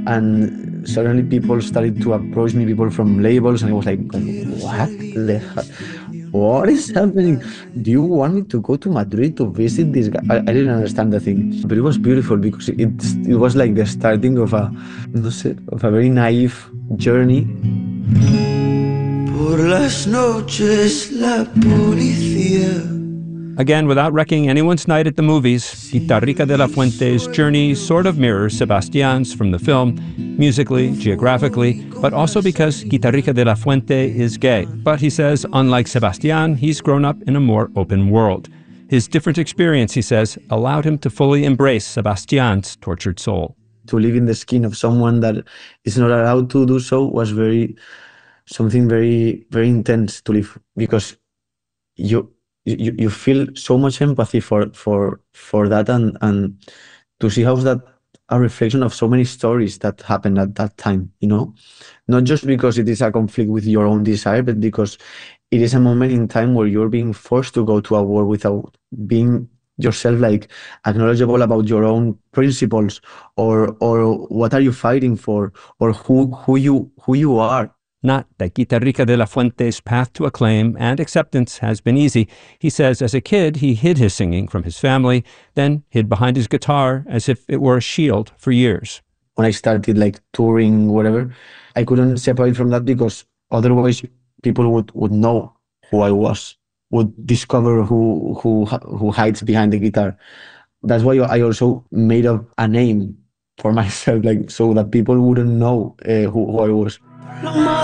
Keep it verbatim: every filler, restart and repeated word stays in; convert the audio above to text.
And suddenly people started to approach me, people from labels, and I was like, what the hell? What is happening? Do you want me to go to Madrid to visit this guy? I, I didn't understand the thing, but it was beautiful because it it was like the starting of a, no sé, of a very naive journey. Por las noches la policía. Again, without wrecking anyone's night at the movies, Guitarrica de la Fuente's journey sort of mirrors Sebastián's from the film, musically, geographically, but also because Guitarrica de la Fuente is gay. But he says, unlike Sebastián, he's grown up in a more open world. His different experience, he says, allowed him to fully embrace Sebastián's tortured soul. To live in the skin of someone that is not allowed to do so was very, something very, very intense to live, because you You, you feel so much empathy for for for that, and and to see how that a reflection of so many stories that happened at that time, you know, not just because it is a conflict with your own desire, but because it is a moment in time where you're being forced to go to a war without being yourself like acknowledgeable about your own principles, or or what are you fighting for, or who who you who you are. Not that Guitarrica de la Fuente's path to acclaim and acceptance has been easy. He says as a kid, he hid his singing from his family, then hid behind his guitar as if it were a shield for years. When I started like touring, whatever, I couldn't separate from that, because otherwise people would, would know who I was, would discover who, who, who hides behind the guitar. That's why I also made up a name for myself, like so that people wouldn't know uh, who, who I was.